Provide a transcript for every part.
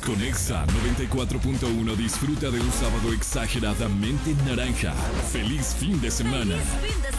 Con Exa 94.1 disfruta de un sábado exageradamente naranja. ¡Feliz fin de semana! ¡Feliz fin de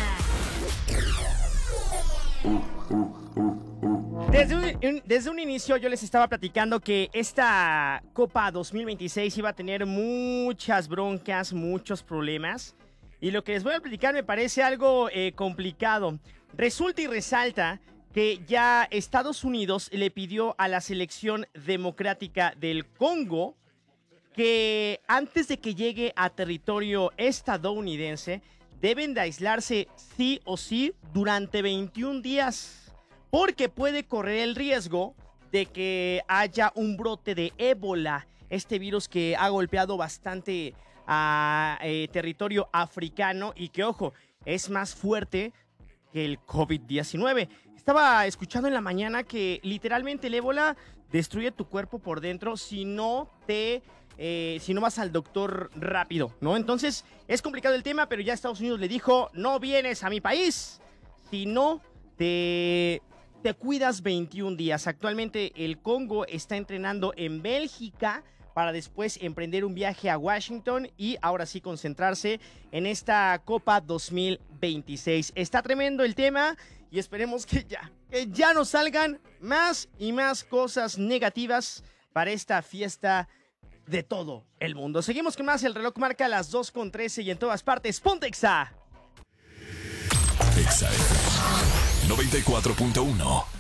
semana! Desde un inicio yo les estaba platicando que esta Copa 2026 iba a tener muchas broncas, muchos problemas. Y lo que les voy a platicar me parece algo complicado. Resulta y resalta que ya Estados Unidos le pidió a la selección democrática del Congo que antes de que llegue a territorio estadounidense deben de aislarse sí o sí durante 21 días, porque puede correr el riesgo de que haya un brote de ébola, este virus que ha golpeado bastante a territorio africano y que, ojo, es más fuerte que el COVID-19. Estaba escuchando en la mañana que literalmente el ébola destruye tu cuerpo por dentro si no vas al doctor rápido, ¿no? Entonces es complicado el tema, pero ya Estados Unidos le dijo: no vienes a mi país si no te cuidas 21 días. Actualmente el Congo está entrenando en Bélgica para después emprender un viaje a Washington y ahora sí concentrarse en esta Copa 2026. Está tremendo el tema y esperemos que ya nos salgan más y más cosas negativas para esta fiesta de todo el mundo. Seguimos con más, el reloj marca las 2:13 y en todas partes, ¡ponte Exa! Exa FM 94.1